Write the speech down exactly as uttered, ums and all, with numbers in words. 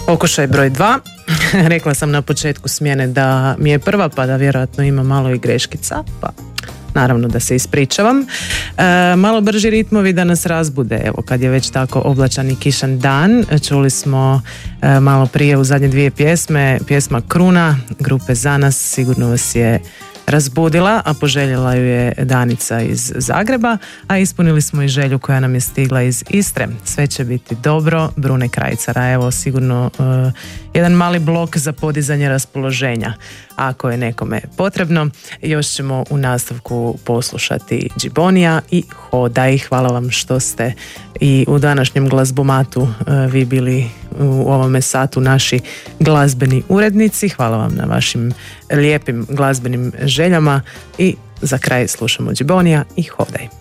Pokušaj broj dva. Rekla sam na početku smjene da mi je prva, pa da vjerojatno ima malo i greškica, pa naravno da se ispričavam. E, malo brži ritmovi da nas razbude, evo kad je već tako oblačan i kišan dan. Čuli smo e, malo prije u zadnje dvije pjesme, pjesma Kruna grupe Za nas, sigurno vas je razbudila, a poželjela ju je Danica iz Zagreba, a ispunili smo i želju koja nam je stigla iz Istre. Sve će biti dobro, Brune Krajcara. Evo sigurno uh, jedan mali blok za podizanje raspoloženja ako je nekome potrebno. Još ćemo u nastavku poslušati Džibonija i Hodaj. Hvala vam što ste i u današnjem glazbomatu uh, vi bili u ovome satu naši glazbeni urednici. Hvala vam na vašim lijepim glazbenim željama i za kraj slušamo Džibonija i Hodaj.